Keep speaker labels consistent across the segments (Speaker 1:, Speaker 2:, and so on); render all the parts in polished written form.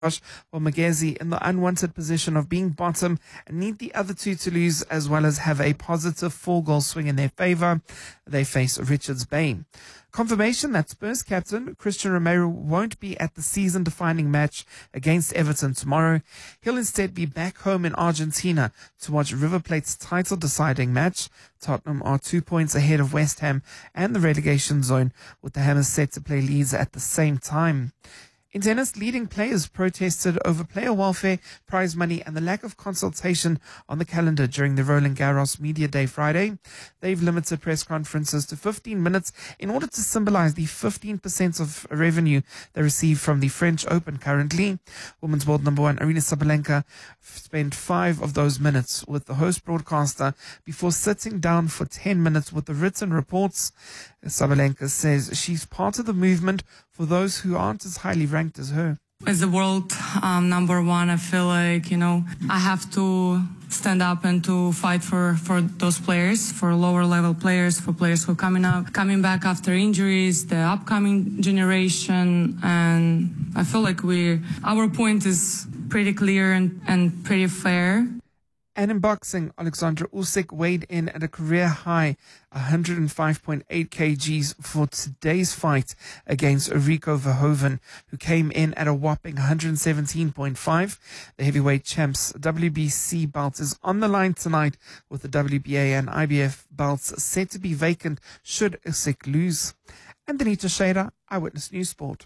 Speaker 1: while Magezi in the unwanted position of being bottom and need the other two to lose as well as have a positive 4-goal swing in their favour. They face Richards Bay. Confirmation that Spurs captain Christian Romero won't be at the season-defining match against Everton tomorrow. He'll instead be back home in Argentina to watch River Plate's title-deciding match. Tottenham are 2 points ahead of West Ham and the relegation zone, with the Hammers set to play Leeds at the same time. In tennis, leading players protested over player welfare, prize money, and the lack of consultation on the calendar during the Roland Garros Media Day Friday. They've limited press conferences to 15 minutes in order to symbolize the 15% of revenue they receive from the French Open currently. Women's world number one Aryna Sabalenka spent 5 of those minutes with the host broadcaster before sitting down for 10 minutes with the written reports. Sabalenka says she's part of the movement for those who aren't as highly ranked as her.
Speaker 2: As the world number one, I feel like, I have to stand up and to fight for those players, for lower level players, for players who are coming back after injuries, the upcoming generation. And I feel like our point is pretty clear and pretty fair.
Speaker 1: And in boxing, Alexandra Usyk weighed in at a career high 105.8 kgs for today's fight against Rico Verhoeven, who came in at a whopping 117.5. The heavyweight champ's WBC belt is on the line tonight, with the WBA and IBF belts set to be vacant should Usyk lose. And Danita Shader, Eyewitness News Sport.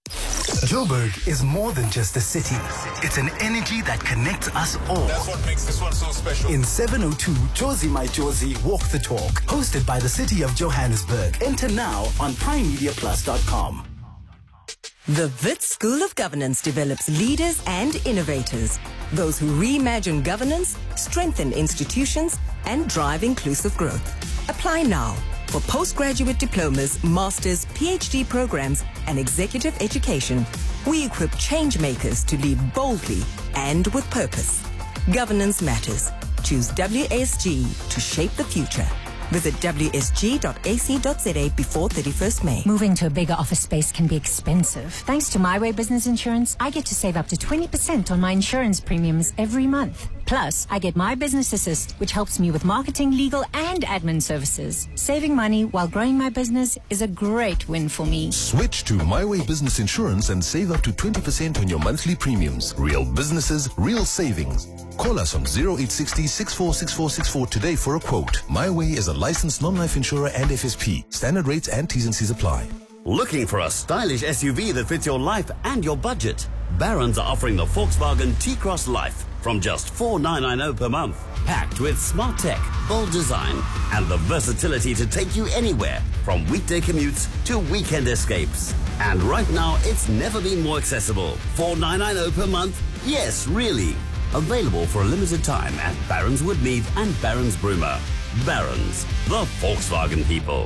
Speaker 3: Joburg is more than just a city. It's an energy that connects us all.
Speaker 4: That's what makes this one so special.
Speaker 3: In 702, Jozi My Jozi Walk the Talk, hosted by the City of Johannesburg. Enter now on PrimeMediaPlus.com.
Speaker 5: The Wits School of Governance develops leaders and innovators, those who reimagine governance, strengthen institutions, and drive inclusive growth. Apply now for postgraduate diplomas, masters, PhD programs, and executive education. We equip change makers to lead boldly and with purpose. Governance matters. Choose WSG to shape the future. Visit wsg.ac.za before 31st May.
Speaker 6: Moving to a bigger office space can be expensive. Thanks to My Way Business Insurance, I get to save up to 20% on my insurance premiums every month. Plus, I get My Business Assist, which helps me with marketing, legal, and admin services. Saving money while growing my business is a great win for me.
Speaker 7: Switch to My Way Business Insurance and save up to 20% on your monthly premiums. Real businesses, real savings. Call us on 0860 646464 today for a quote. My Way is a licensed non-life insurer and FSP. Standard rates and T's and C's apply.
Speaker 8: Looking for a stylish SUV that fits your life and your budget? Barron's are offering the Volkswagen T-Cross Life from just $4,990 per month. Packed with smart tech, bold design, and the versatility to take you anywhere, from weekday commutes to weekend escapes. And right now, it's never been more accessible. $4,990 per month? Yes, really. Available for a limited time at Barron's Woodmead and Barron's Broomer. Barron's, the Volkswagen people.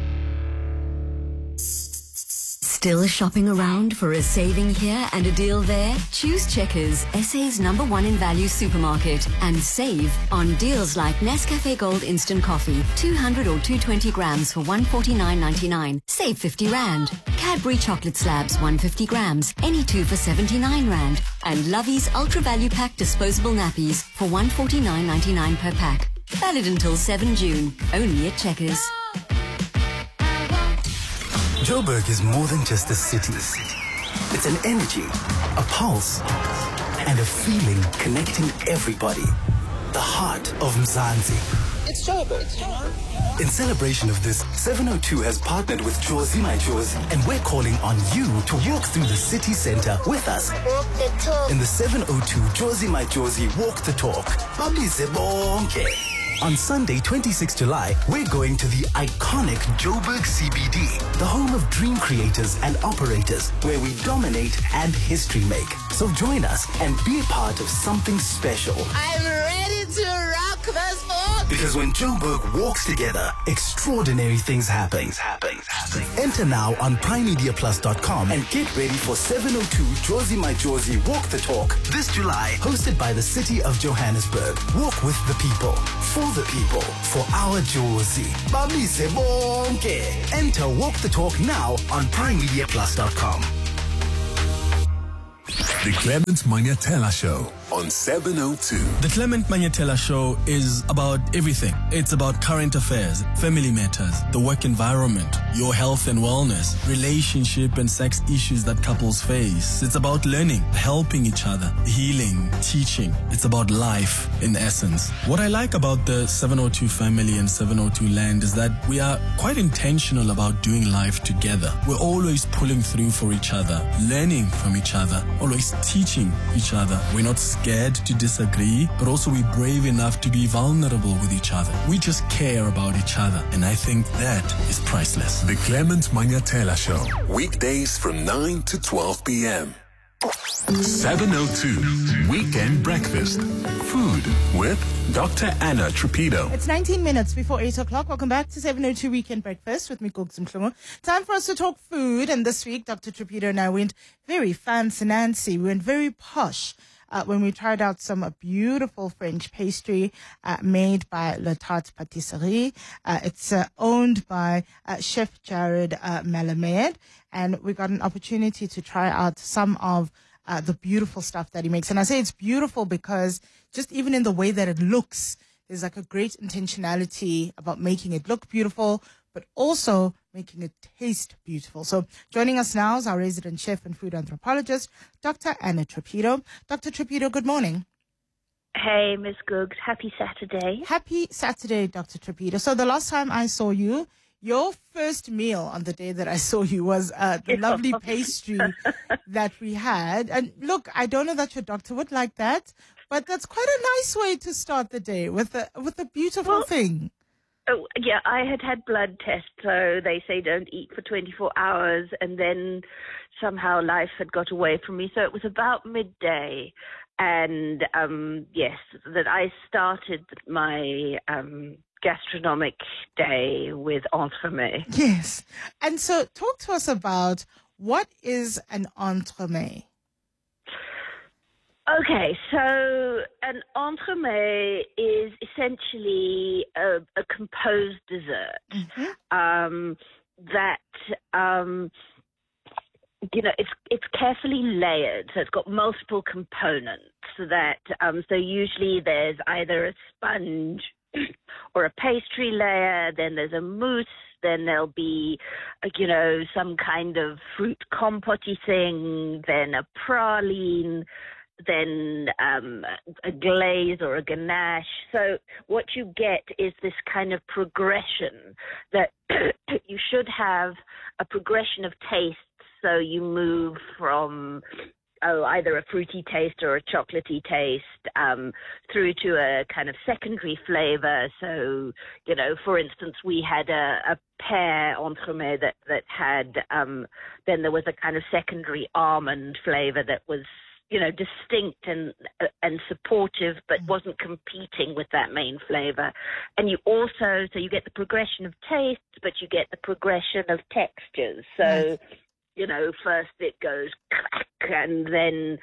Speaker 9: Still shopping around for a saving here and a deal there? Choose Checkers, SA's #1 in value supermarket, and save on deals like Nescafe Gold Instant Coffee, 200 or 220 grams for $149.99. Save 50 Rand. Cadbury Chocolate Slabs, 150 grams, any 2 for 79 Rand. And Lovey's Ultra Value Pack Disposable Nappies for $149.99 per pack. Valid until 7 June. Only at Checkers.
Speaker 3: Joburg is more than just a city. It's an energy, a pulse, and a feeling connecting everybody. The heart of Mzansi.
Speaker 4: It's Joburg.
Speaker 3: In celebration of this, 702 has partnered with Jozi My Jozi, and we're calling on you to walk through the city center with us.
Speaker 10: Walk the talk.
Speaker 3: In the 702 Jozi My Jozi Walk the Talk. Babize bonke. On Sunday, 26 July, we're going to the iconic Joburg CBD, the home of dream creators and operators, where we dominate and history make. So join us and be a part of something special.
Speaker 10: I'm ready to rock this boat.
Speaker 3: Because when Joburg walks together, extraordinary things happen. Enter now on PrimeMediaPlus.com and get ready for 702 Jozi My Jozi Walk the Talk this July, hosted by the City of Johannesburg. Walk with the people, for the people, for our Jozi. Babize bonke. Enter Walk the Talk now on PrimeMediaPlus.com.
Speaker 7: The Clement Manyatela Show on 702.
Speaker 11: The Clement Manyatela Show is about everything. It's about current affairs, family matters, the work environment, your health and wellness, relationship and sex issues that couples face. It's about learning, helping each other, healing, teaching. It's about life in essence. What I like about the 702 family and 702 land is that we are quite intentional about doing life together. We're always pulling through for each other, learning from each other, always teaching each other. We're not scared to disagree, but also we're brave enough to be vulnerable with each other. We just care about each other, and I think that is priceless.
Speaker 7: The Clement Manyatela Show. Weekdays from 9 to 12 p.m. 702 Weekend Breakfast. Food with Dr. Anna Trupido.
Speaker 12: It's 19 minutes before 8 o'clock. Welcome back to 702 Weekend Breakfast with me, Gugs Mhlungu. Time for us to talk food. And this week, Dr. Trupido and I went very fancy. We went very posh when we tried out some beautiful French pastry made by La Tarte Patisserie. It's owned by Chef Jared Malamed. And we got an opportunity to try out some of the beautiful stuff that he makes. And I say it's beautiful because just even in the way that it looks, there's like a great intentionality about making it look beautiful, but also making it taste beautiful. So joining us now is our resident chef and food anthropologist, Dr. Anna Trupido. Dr. Trupido, good morning.
Speaker 13: Hey, Miss Googs. Happy Saturday.
Speaker 12: Happy Saturday, Dr. Trupido. So the last time I saw you, your first meal on the day that I saw you was the lovely pastry that we had. And look, I don't know that your doctor would like that, but that's quite a nice way to start the day with a beautiful thing.
Speaker 13: Oh, yeah, I had blood tests, so they say don't eat for 24 hours, and then somehow life had got away from me. So it was about midday, and yes, that I started my gastronomic day with entremet.
Speaker 12: Yes. And so talk to us about what is an entremet?
Speaker 13: Okay, so an entremet is essentially a composed dessert that it's carefully layered, so it's got multiple components. That so usually there's either a sponge or a pastry layer, then there's a mousse, then there'll be, some kind of fruit compote thing, then a praline, then a glaze or a ganache. So what you get is this kind of progression that you should have a progression of tastes. So you move from either a fruity taste or a chocolatey taste through to a kind of secondary flavor. So, for instance, we had a pear entremet that had, then there was a kind of secondary almond flavor that was, distinct and supportive, but wasn't competing with that main flavor. And you also, so you get the progression of tastes, but you get the progression of textures. So, first it goes crack, and then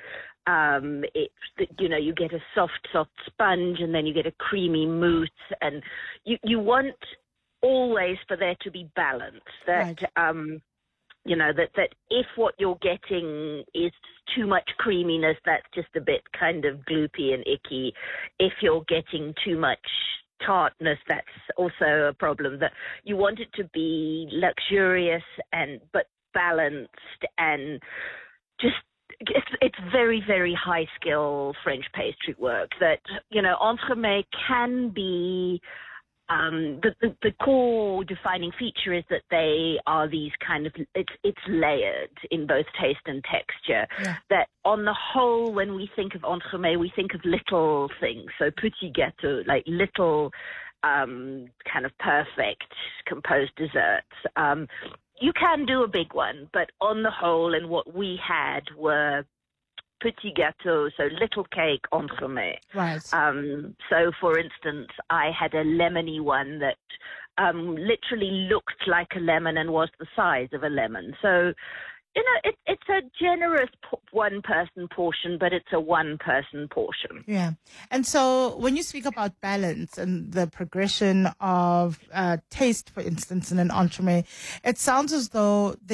Speaker 13: you get a soft sponge, and then you get a creamy mousse, and you want always for there to be balance. That that if what you're getting is too much creaminess, that's just a bit kind of gloopy and icky. If you're getting too much tartness, that's also a problem. That you want it to be luxurious but balanced, and just it's very, very high skill French pastry work. That entremet can be the core defining feature is that they are these kind of it's layered in both taste and texture. Yeah. That on the whole, when we think of entremet, we think of little things. So petit gâteau, like little kind of perfect composed desserts. You can do a big one, but on the whole, and what we had were petit gâteau, so little cake entremet.
Speaker 12: Right.
Speaker 13: So, for instance, I had a lemony one that literally looked like a lemon and was the size of a lemon. So, it's a generous one-person portion, but it's a one-person portion.
Speaker 12: Yeah. And so when you speak about balance and the progression of taste, for instance, in an entremet, it sounds as though there's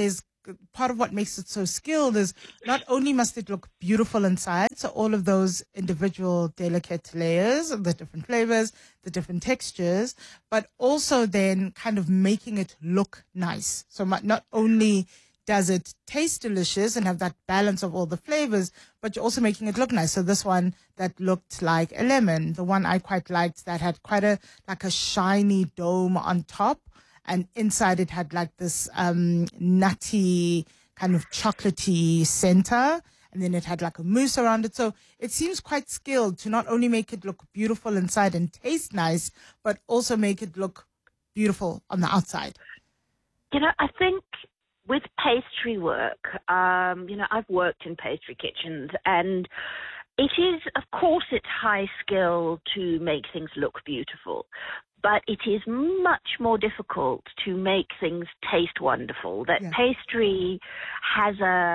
Speaker 12: part of what makes it so skilled is not only must it look beautiful inside, so all of those individual delicate layers of the different flavors, the different textures, but also then kind of making it look nice. So not only does it taste delicious and have that balance of all the flavors, but you're also making it look nice. So this one that looked like a lemon, the one I quite liked that had quite a shiny dome on top, and inside it had like this nutty kind of chocolatey center, and then it had like a mousse around it. So it seems quite skilled to not only make it look beautiful inside and taste nice, but also make it look beautiful on the outside.
Speaker 13: I think with pastry work, I've worked in pastry kitchens, and it is, of course, it's high skill to make things look beautiful, but it is much more difficult to make things taste wonderful. That pastry has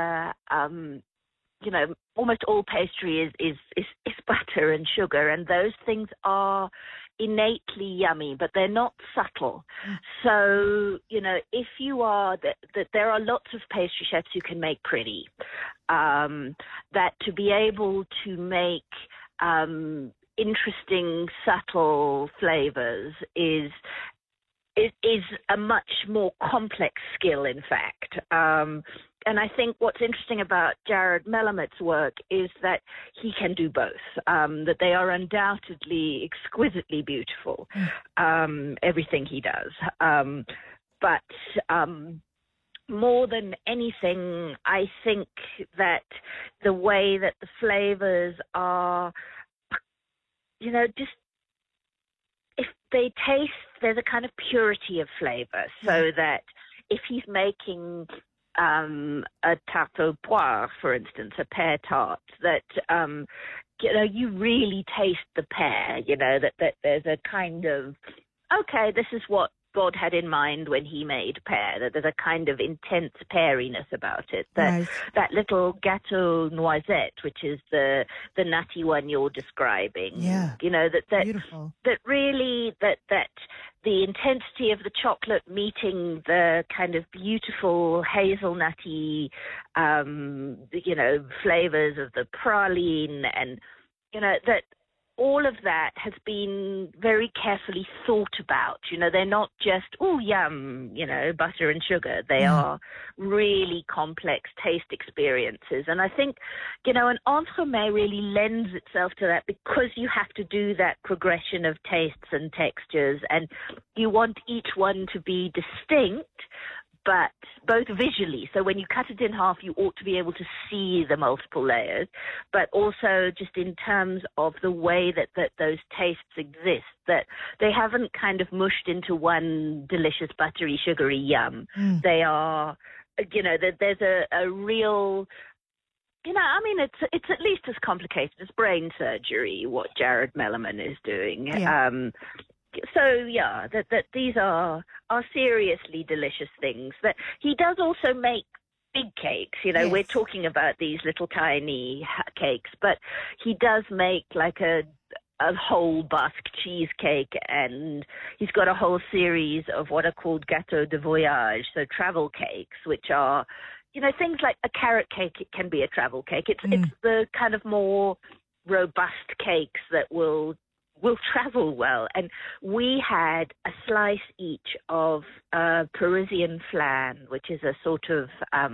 Speaker 13: almost all pastry is butter and sugar, and those things are innately yummy, but they're not subtle. So, if you are, that there are lots of pastry chefs who can make pretty, that to be able to make interesting, subtle flavors is a much more complex skill, in fact. And I think what's interesting about Jared Melamet's work is that he can do both, that they are undoubtedly exquisitely beautiful, everything he does. But more than anything, I think that the way that the flavors are, just if they taste, there's a kind of purity of flavor, so that if he's making a tarte aux poires, for instance, a pear tart, that you really taste the pear, that there's a kind of, okay, this is what God had in mind when he made pear, that there's a kind of intense peariness about it. That little gâteau noisette, which is the nutty one you're describing.
Speaker 12: Yeah.
Speaker 13: Beautiful. That really that the intensity of the chocolate meeting the kind of beautiful hazelnutty flavors of the praline, and that all of that has been very carefully thought about. They're not just, oh, yum, butter and sugar. They are really complex taste experiences. And I think, an entremet really lends itself to that, because you have to do that progression of tastes and textures, and you want each one to be distinct, but both visually. So when you cut it in half, you ought to be able to see the multiple layers, but also just in terms of the way that those tastes exist, that they haven't kind of mushed into one delicious, buttery, sugary yum. They are, there's a real, it's at least as complicated as brain surgery, what Jared Melamet is doing. That these are seriously delicious things. That he does also make big cakes. We're talking about these little tiny cakes, but he does make like a whole Basque cheesecake, and he's got a whole series of what are called gâteaux de voyage, so travel cakes, which are, things like a carrot cake. It can be a travel cake. It's the kind of more robust cakes that will travel well. And we had a slice each of Parisian flan, which is a sort of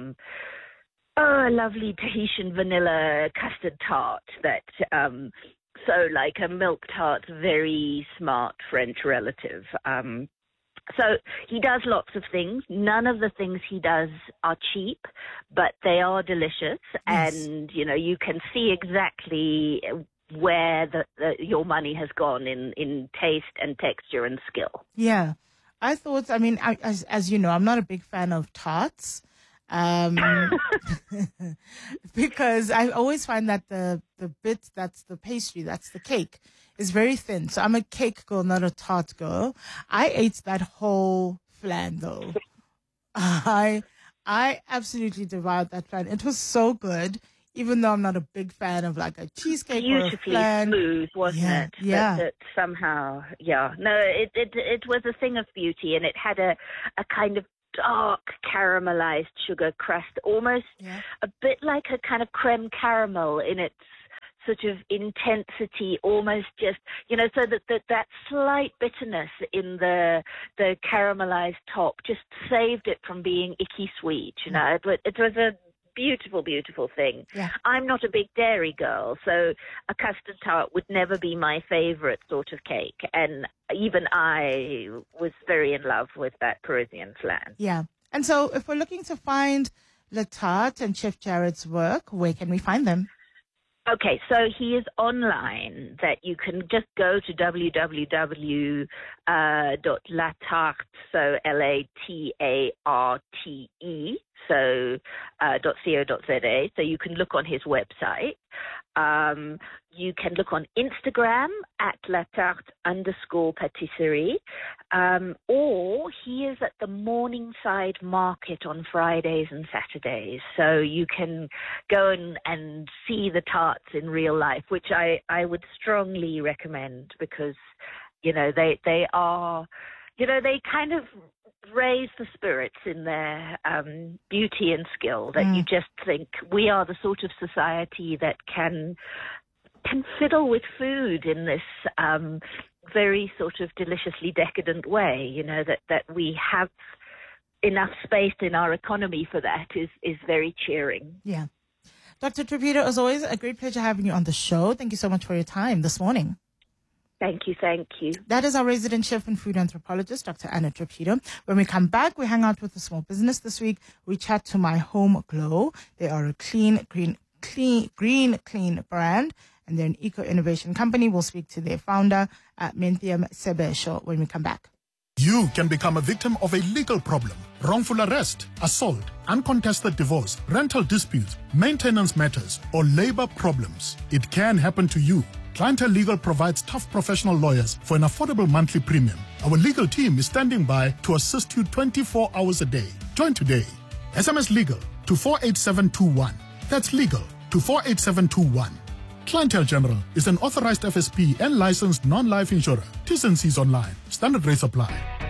Speaker 13: a lovely Tahitian vanilla custard tart that so like a milk tart's very smart French relative. So he does lots of things. None of the things he does are cheap, but they are delicious. Yes. And, you can see exactly where your money has gone in taste and texture and skill.
Speaker 12: Yeah. I thought, as you know, I'm not a big fan of tarts. Because I always find that the bit that's the pastry, that's the cake, is very thin. So I'm a cake girl, not a tart girl. I ate that whole flan though. I absolutely devoured that flan. It was so good. Even though I'm not a big fan of like a cheesecake or a flan.
Speaker 13: Beautifully smooth, wasn't it?
Speaker 12: Yeah.
Speaker 13: That somehow, No, it was a thing of beauty, and it had a kind of dark caramelized sugar crust, almost a bit like a kind of creme caramel in its sort of intensity, almost just, so that slight bitterness in the caramelized top just saved it from being icky sweet, It was a beautiful, beautiful thing.
Speaker 12: Yeah.
Speaker 13: I'm not a big dairy girl, so a custard tart would never be my favorite sort of cake. And even I was very in love with that Parisian flan.
Speaker 12: Yeah. And so if we're looking to find Le Tart and Chef Jared's work, where can we find them?
Speaker 13: Okay, so he is online, that you can just go to www.latarte, so LATARTE, so .co.za. So you can look on his website. You can look on Instagram at latarte_patisserie, or he is at the Morningside Market on Fridays and Saturdays. So you can go and see the tarts in real life, which I would strongly recommend, because, they are, they kind of raise the spirits in their beauty and skill, that you just think we are the sort of society that can fiddle with food in this very sort of deliciously decadent way, that we have enough space in our economy for that is very cheering.
Speaker 12: Yeah. Dr. Trapito, as always, a great pleasure having you on the show. Thank you so much for your time this morning.
Speaker 13: Thank you.
Speaker 12: That is our resident chef and food anthropologist, Dr. Anna Trapito. When we come back, we hang out with a small business this week. We chat to My Home Glow. They are a clean brand, and they're an eco-innovation company. We'll speak to their founder, Menthiam Sebesho, when we come back.
Speaker 14: You can become a victim of a legal problem: wrongful arrest, assault, uncontested divorce, rental disputes, maintenance matters, or labor problems. It can happen to you. Clientele Legal provides tough professional lawyers for an affordable monthly premium. Our legal team is standing by to assist you 24 hours a day. Join today. SMS Legal to 48721. That's legal to 48721. Clientele General is an authorized FSP and licensed non-life insurer. T's and C's online. Standard rates apply.